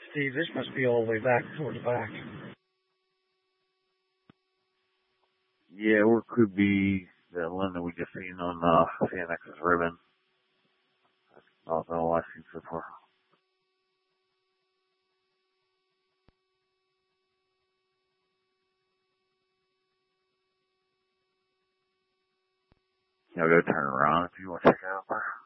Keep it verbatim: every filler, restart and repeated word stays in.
Steve, this must be all the way back toward the back. Yeah, or it could be the one that we just seen on uh, Phoenix's ribbon. That's not all I've seen so far. I'll go turn around if you want to check it out there.